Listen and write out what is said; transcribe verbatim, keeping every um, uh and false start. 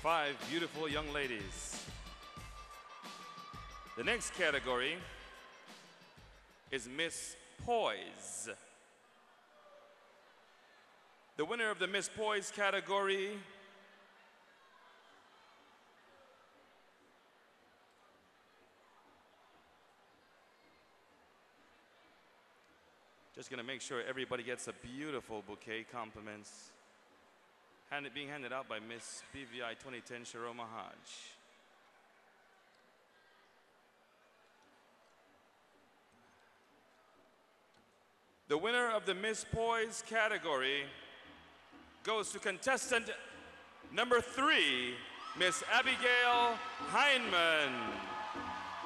five beautiful young ladies. The next category is Miss Poise. The winner of the Miss Poise category just gonna make sure everybody gets a beautiful bouquet, compliments. Handed, being handed out by Miss B V I twenty ten Sharoma Hajj. The winner of the Miss Poise category goes to contestant number three, Miss Abigail Heineman.